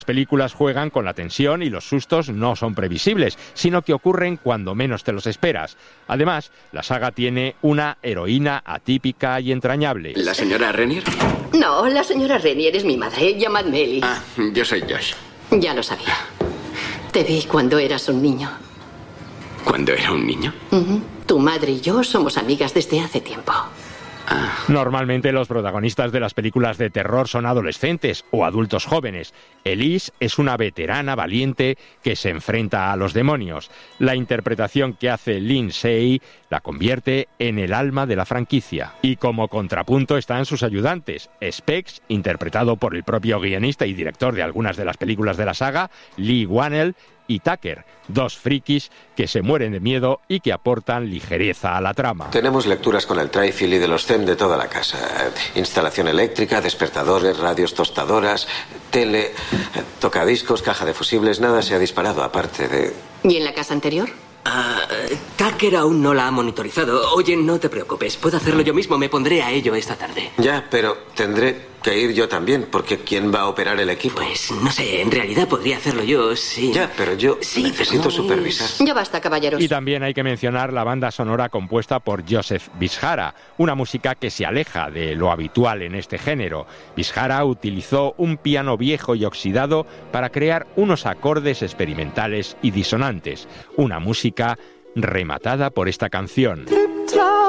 Las películas juegan con la tensión y los sustos no son previsibles, sino que ocurren cuando menos te los esperas. Además, la saga tiene una heroína atípica y entrañable. ¿La señora Renier? No, la señora Renier es mi madre. Llamadme Ellie. Ah, yo soy Josh. Ya lo sabía. Te vi cuando eras un niño. ¿Cuándo era un niño? Tu madre y yo somos amigas desde hace tiempo. Normalmente los protagonistas de las películas de terror son adolescentes o adultos jóvenes. Elise es una veterana valiente que se enfrenta a los demonios. La interpretación que hace Lindsay la convierte en el alma de la franquicia. Y como contrapunto están sus ayudantes. Specs, interpretado por el propio guionista y director de algunas de las películas de la saga, Lee Whannell, y Tucker, dos frikis que se mueren de miedo y que aportan ligereza a la trama. Tenemos lecturas con el Trifil y de los CEM de toda la casa. Instalación eléctrica, despertadores, radios, tostadoras, tele, tocadiscos, caja de fusibles. Nada se ha disparado aparte de... ¿Y en la casa anterior? Tucker aún no la ha monitorizado. Oye, no te preocupes, puedo hacerlo yo mismo. Me pondré a ello esta tarde. Ya, pero tendré que ir yo también, porque ¿quién va a operar el equipo? Pues no sé, en realidad podría hacerlo yo, sí. Ya, pero yo necesito no supervisar. Ya basta, caballeros. Y también hay que mencionar la banda sonora compuesta por Joseph Bishara, una música que se aleja de lo habitual en este género. Bishara utilizó un piano viejo y oxidado para crear unos acordes experimentales y disonantes, una música rematada por esta canción.